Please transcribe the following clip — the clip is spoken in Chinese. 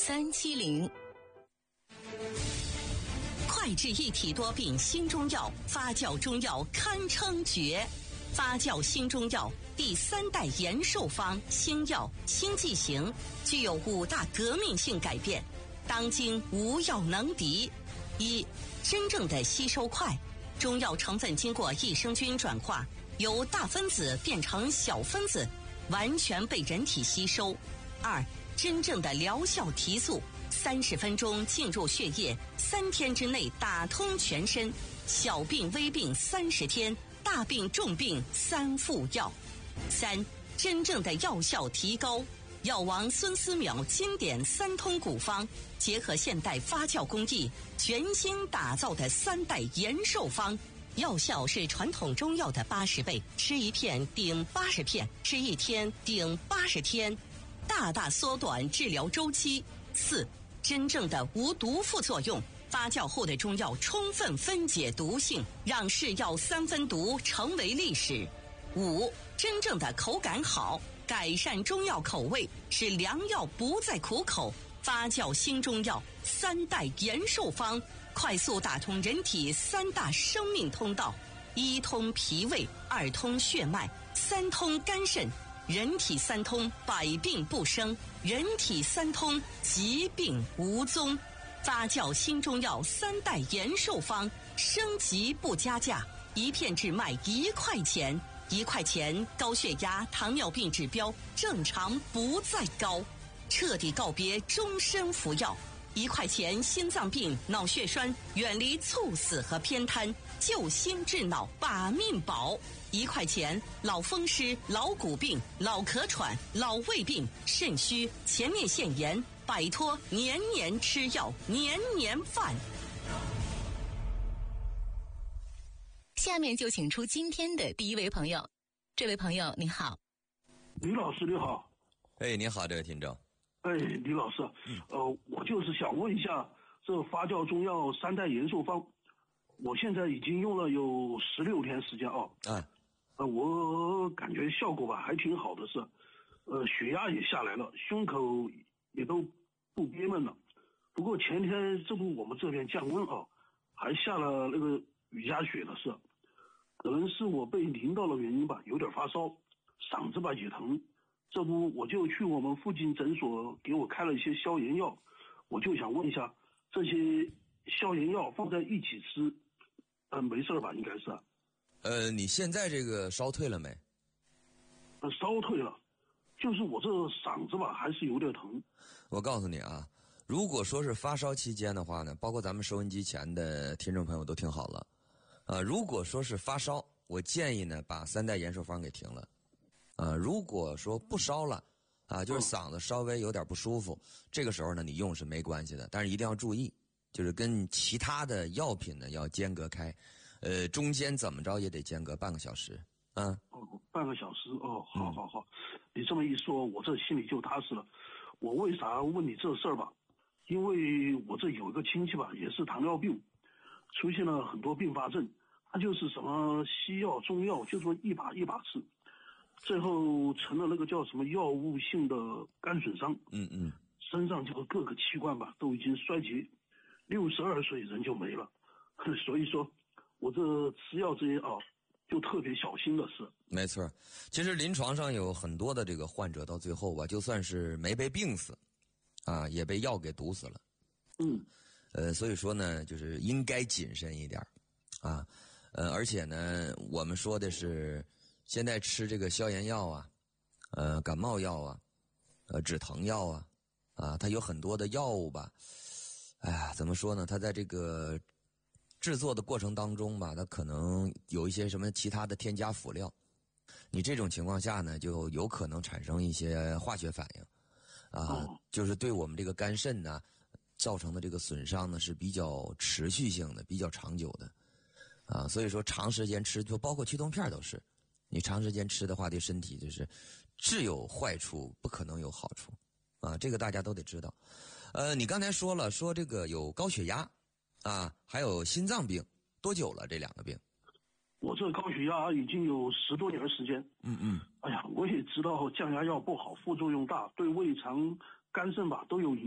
370。快治一体多病新中药，发酵中药堪称绝。发酵新中药第3代延寿方新药新剂型，具有5大革命性改变，当今无药能敌。一、真正的吸收快，中药成分经过益生菌转化，由大分子变成小分子，完全被人体吸收。2、真正的疗效提速，30分钟进入血液，3天之内打通全身，小病微病30天，大病重病3副药。3、真正的药效提高，药王孙思邈经典3通古方，结合现代发酵工艺，全新打造的3代延寿方，药效是传统中药的80倍，吃1片顶80片，吃1天顶80天，大大缩短治疗周期。4、真正的无毒副作用，发酵后的中药充分分解毒性，让是药3分毒成为历史。5、真正的口感好，改善中药口味，使良药不再苦口。发酵新中药3代延寿方，快速打通人体3大生命通道：1通脾胃，2通血脉，3通肝肾。人体3通，百病不生；人体3通，疾病无踪。发酵新中药3代延寿方，升级不加价，1片只卖1块钱，1块钱高血压、糖尿病指标正常不再高，彻底告别终身服药。1块钱心脏病、脑血栓远离猝死和偏瘫，救心治脑把命保。1块钱老风湿、老骨病、老咳喘、老胃病、肾虚、前列腺炎，摆脱年年吃药、年年犯。 下面就请出今天的第一位朋友。这位朋友你好。 李老师你好。 你好，这位听众。 李老师，我就是想问一下，这发酵中药3代延寿方，我现在已经用了有16天时间我感觉效果吧还挺好的，是，血压也下来了，胸口也都不憋闷了。不过前天这不我们这边降温还下了那个雨夹雪了，是，可能是我被淋到了原因吧，有点发烧，嗓子吧也疼。这不我就去我们附近诊所给我开了一些消炎药，我就想问一下，这些消炎药放在一起吃，没事吧？应该是。 你现在这个烧退了没？ 烧退了，就是我这嗓子吧还是有点疼。 我告诉你啊，如果说是发烧期间的话呢，包括咱们收音机前的听众朋友都听好了，如果说是发烧，我建议呢把3代延寿方给停了。如果说不烧了，就是嗓子稍微有点不舒服，这个时候呢你用是没关系的，但是一定要注意，就是跟其他的药品呢要间隔开，中间怎么着也得间隔半个小时。 半个小时好，你这么一说，我这心里就踏实了。我为啥问你这事儿吧？因为我这有一个亲戚吧，也是糖尿病，出现了很多并发症，他就是什么西药、中药，就说一把一把吃。最后成了那个叫什么药物性的肝损伤，身上这个各个器官吧都已经衰竭，62岁人就没了。所以说我这吃药这些就特别小心的是。 没错，其实临床上有很多的这个患者到最后吧，就算是没被病死也被药给毒死了。所以说呢就是应该谨慎一点而且呢我们说的是现在吃这个消炎药感冒药止疼药它有很多的药物吧，怎么说呢？它在这个制作的过程当中吧，它可能有一些什么其他的添加辅料，你这种情况下呢，就有可能产生一些化学反应就是对我们这个肝肾呢造成的这个损伤呢是比较持续性的、比较长久的所以说长时间吃，就包括驱痛片都是。你长时间吃的话，对身体就是只有坏处，不可能有好处这个大家都得知道。你刚才说了，说这个有高血压还有心脏病，多久了这2个病？ 我这高血压已经有10多年的时间。哎呀，我也知道降压药不好，副作用大，对胃肠、肝肾吧都有影响。